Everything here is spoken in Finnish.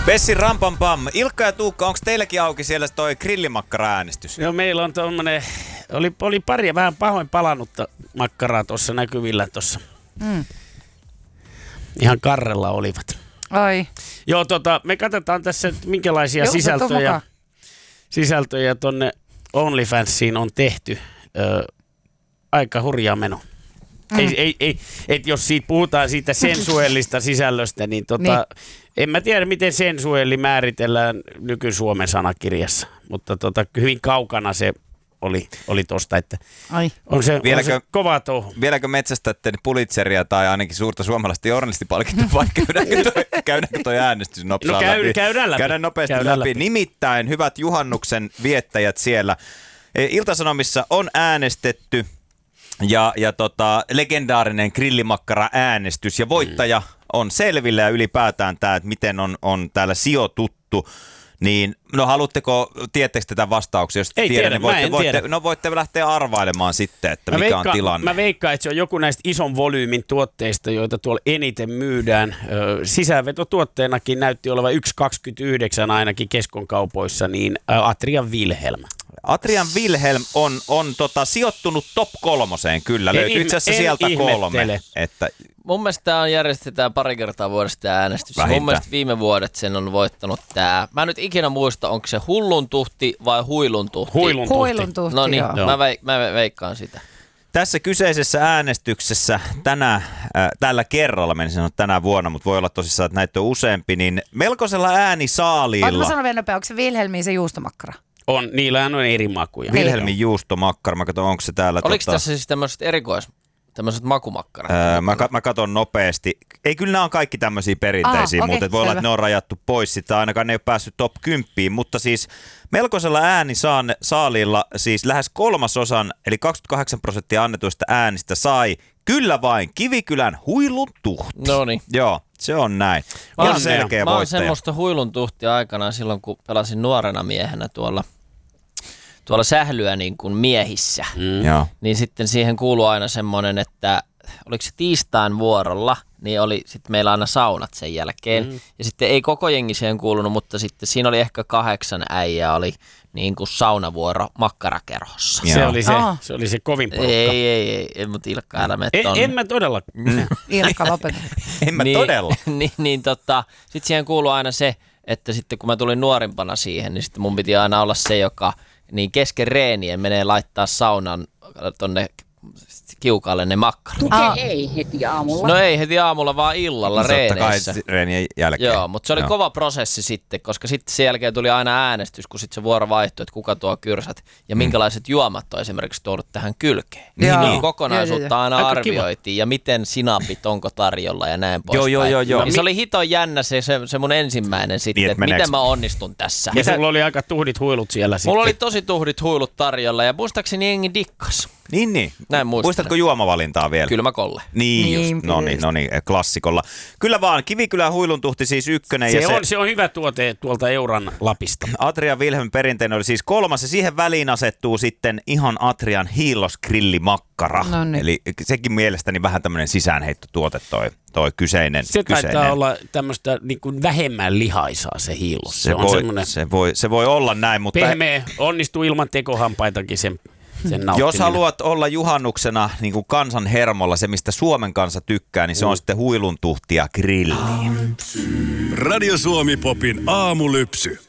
Vessi rampampam. Ilkka ja Tuukka, onko teilläkin auki siellä toi grillimakkara-äänestys? Joo, meillä on tommonen, oli pari vähän pahoin palannutta makkaraa tuossa näkyvillä tuossa. Ihan karrella olivat. Ai. Joo, me katsotaan tässä, minkälaisia sisältöjä tonne OnlyFansiin on tehty. Aika hurjaa meno. Et jos siitä puhutaan siitä sensuellista sisällöstä, niin en mä tiedä, miten sensuelli määritellään nyky-Suomen sanakirjassa, mutta hyvin kaukana se oli tosta, että on se kova touhu. Vieläkö metsästätte Pulitzeria tai ainakin suurta suomalaista journalistipalkintoa, vai käydäänkö toi äänestys nopsaan läpi? Käydään nopeasti läpi. Nimittäin, hyvät juhannuksen viettäjät siellä, Ilta-Sanomissa on äänestetty ja legendaarinen grillimakkara-äänestys ja voittaja on selvillä ja ylipäätään tämä, että miten on täällä sijoituttu. Niin, tiedättekö tätä vastauksia? Jos ei tiedä, niin voitte lähteä arvailemaan sitten, että mikä on tilanne. Mä veikkaan, että se on joku näistä ison volyymin tuotteista, joita tuolla eniten myydään. Sisäänvetotuotteenakin näytti olevan 1,29 ainakin keskonkaupoissa, niin Atrian Wilhelm. Atrian Wilhelm on sijoittunut top 3 kyllä. Löytyy itse asiassa sieltä 3. Että mun mielestä tämä järjestetään pari kertaa vuodesta tämä äänestys. Mun mielestä viime vuodet sen on voittanut tämä. Mä en nyt ikinä muista, onko se hulluntuhti vai huiluntuhti. Huiluntuhti. No niin, mä veikkaan sitä. Tässä kyseisessä äänestyksessä tällä kerralla, menisin sanoa tänä vuonna, mutta voi olla tosissaan, että näitä on useampi, niin melkoisella äänisaaliilla. Mä sanon vielä nopea, onko se Wilhelmin se juustomakkara? On, niillähän on eri makuja. Wilhelmin juustomakkara, mä katson, onko se täällä. Oliko tässä siis tämmöiset makumakkarat? Mä katson nopeasti. Ei, kyllä nämä on kaikki tämmöisiä perinteisiä, mutta voi olla, että ne on rajattu pois. Sitä ainakaan ne ei ole päässyt top 10, mutta siis melkoisella äänisaalilla siis lähes 1/3, eli 28% annetuista äänistä sai kyllä vain Kivikylän huiluntuhti. Noniin. Joo, se on näin. Ihan selkeä voittaja. Mä oon semmoista huiluntuhtia aikanaan silloin, kun pelasin nuorena miehenä tuolla sählyä niin kuin miehissä. Niin sitten siihen kuului aina semmoinen, että oliko se tiistain vuorolla, niin oli sitten meillä aina saunat sen jälkeen. Ja sitten ei koko jengi siihen kuulunut, mutta sitten siinä oli ehkä 8 äijää oli niin kuin saunavuoro makkarakerhossa. Se oli se kovin porukka. Ei, mutta Ilkka, älä mene tonne. En mä todella. Ilkka, lopeta. En mä todella. Sitten siihen kuului aina se, että sitten kun mä tulin nuorimpana siihen, niin sitten mun piti aina olla se, joka niin kesken reenien menee laittaa saunan tonne kiukaalle ne makkarat. Ei heti aamulla. No ei heti aamulla, vaan illalla reeneissä. Totta kai reenien jälkeen. Joo, mutta se oli kova prosessi sitten, koska sitten sen jälkeen tuli aina äänestys, kun sitten se vuoro vaihtui, että kuka tuo kyrsät ja minkälaiset juomat on esimerkiksi tuonut tähän kylkeen. Niin kokonaisuutta aina arvioitiin ja miten sinapit onko tarjolla ja näin poispäin. Joo. Se oli hiton jännä se mun ensimmäinen sitten, että miten mä onnistun tässä. Ja sulla oli aika tuhdit huilut siellä sitten. Mulla oli tosi tuhdit huilut tarjolla ja muistaakseni jengi dikkas. Niin. Näin muistatko juomavalintaa vielä? Kyllä mä Kolle. Niin, no niin, klassikolla. Kyllä vaan, Kivikylän huiluntuhti siis 1. Se on hyvä tuote tuolta Euran Lapista. Atrian Wilhelm perinteinen oli siis 3. ja siihen väliin asettuu sitten ihan Atrian hiillosgrillimakkara. No niin. Eli sekin mielestäni vähän tämmöinen sisäänheittotuote toi kyseinen. Se taitaa olla tämmöistä niin kuin vähemmän lihaisaa se hiillos. Se voi olla näin, mutta pehmeä, onnistuu ilman tekohampaitakin sen jos haluat olla juhannuksena niin kuin kansan hermolla, se mistä Suomen kansa tykkää, niin se on sitten huiluntuhti ja grilli. Radio Suomi Popin aamulypsy.